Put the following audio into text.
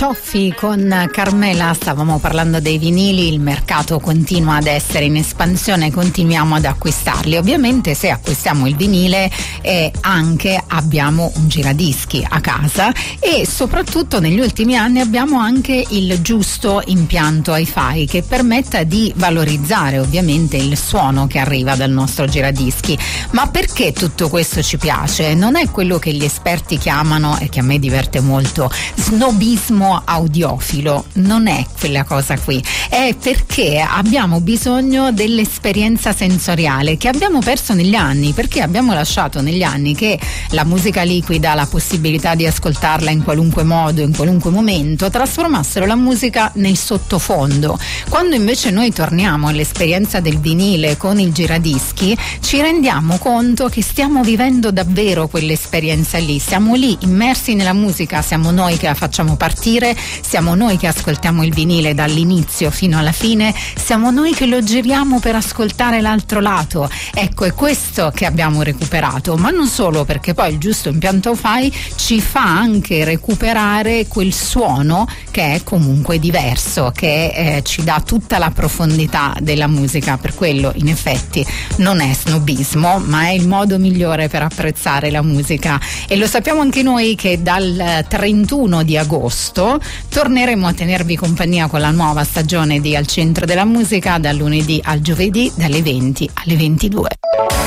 Cioffi con Carmela, stavamo parlando dei vinili, il mercato continua ad essere in espansione, continuiamo ad acquistarli. Ovviamente se acquistiamo il vinile anche abbiamo un giradischi a casa e soprattutto negli ultimi anni abbiamo anche il giusto impianto hi-fi che permetta di valorizzare ovviamente il suono che arriva dal nostro giradischi. Ma perché tutto questo ci piace? Non è quello che gli esperti chiamano, e che a me diverte molto, snobismo audiofilo, non è quella cosa qui, è perché abbiamo bisogno dell'esperienza sensoriale che abbiamo perso negli anni, perché abbiamo lasciato negli anni che la musica liquida, la possibilità di ascoltarla in qualunque modo, in qualunque momento, trasformassero la musica nel sottofondo. Quando invece noi torniamo all'esperienza del vinile con il giradischi, ci rendiamo conto che stiamo vivendo davvero quell'esperienza lì, siamo lì immersi nella musica, siamo noi che la facciamo partire, siamo noi che ascoltiamo il vinile dall'inizio fino alla fine, siamo noi che lo giriamo per ascoltare l'altro lato. Ecco, è questo che abbiamo recuperato, ma non solo, perché poi il giusto impianto hi-fi ci fa anche recuperare quel suono che è comunque diverso, che ci dà tutta la profondità della musica. Per quello in effetti non è snobismo, ma è il modo migliore per apprezzare la musica, e lo sappiamo anche noi che dal 31 di agosto torneremo a tenervi compagnia con la nuova stagione di Al Centro della Musica, dal lunedì al giovedì dalle 20 alle 22.